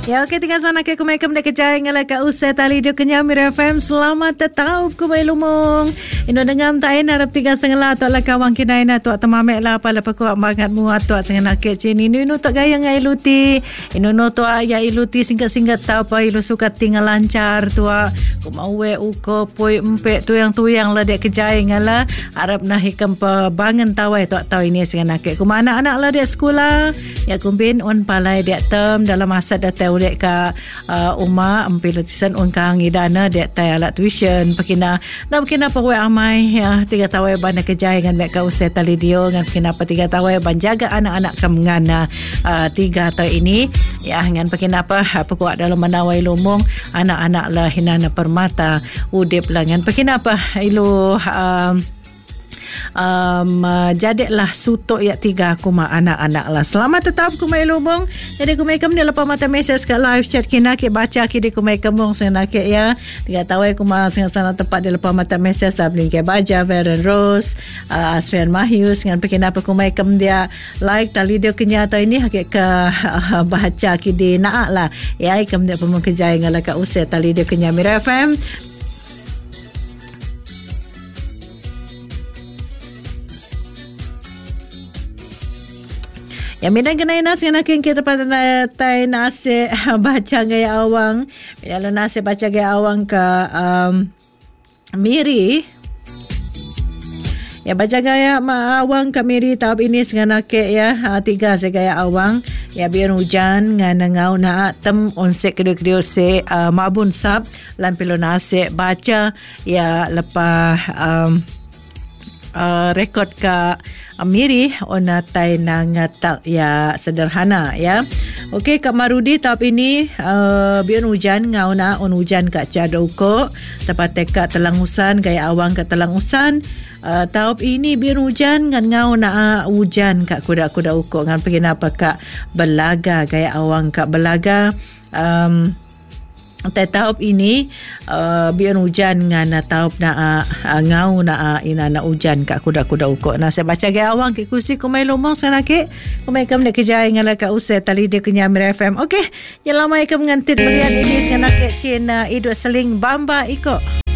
Ya, okey, tinggal sana ke kumai kem dek kejai ngala ka usai tali dia Kenyamir FM. Selamat tetap kumai lumong. Ino dengam tain harap tiga sengela tu lah kawan kinaina tu temamek lah pala pakuak bangat mu tu sengena ke cini. Ino tak gaya ngai iluti. Ino no tu ya iluti singkat-singkat tau pa ilu suka tinggal lancar tu kumawe uko poi empek tu yang lah dek kejai ngala harap nah hikam pa bangan tawai tu tahu ini sengena ke kuma anak-anak lah dek sekolah ya kumbin on palai dek term dalam masa datang dek ka uma ampil lutisan on kang idana dek tai alat tuition pakina na pakina pa we amai ya tiga tawai ban kejai ngan mek ka usai tali dio ngan pakina pa tiga tawai ban jaga anak-anak kam ngana tiga tau ini ya ngan pakina pa kuat dalam manawai lumong anak-anak lah hinana permata udip lah ngan pakina pa ilu jadilah sutok ya tiga kuma anak-anak lah. Selamat tetap kumai lumong. Jadi kumai kem dia lepas mata mesej kat live chat kina ke baca ke di kumai kemong sena ke ya. Tiga tawai kuma sana tempat dia lepas mata mesej sabling ke baja Varen Rose, Asfian Mahyus dengan pekin apa kumai kem dia like tali dia kenyata ini hakik ke baca ke di naak lah. Ya kem dia pemung kejai ngala ka usai tali dia Kenyamir FM. Ya minang kena nas kena kita pada tai nasi baca gaya awang. Ya lo nasi baca gaya awang ke Miri. Ya baca gaya awang ke Miri tahap ini sengana ke ya tiga se gaya awang. Ya biar hujan ngana ngau na tem onsek kedua-kedua se mabun sab lan pilo nasi baca ya lepas rekod ka Miri ona tai nangatak ya sederhana ya. Okey Kak Marudi tahap ini biar hujan ngau na on hujan kat Cadauko tepat teka telangusan gaya awang kat telangusan tahap ini biar hujan ngan ngau na hujan kat kuda-kuda uko ngan pergi apa Kak Belaga gaya awang Kak Belaga tahap ini biar hujan ngana tahap na ngau na ina na hujan kat kuda-kuda uko. Nah saya baca gaya awang ke kursi kumai lumong sana ke kumai kam nak kejai ngala ka usai tali dia Kenyamir FM. Okey, yang lama ikam ngantit berian ini sana ke cina idut seling bamba iko.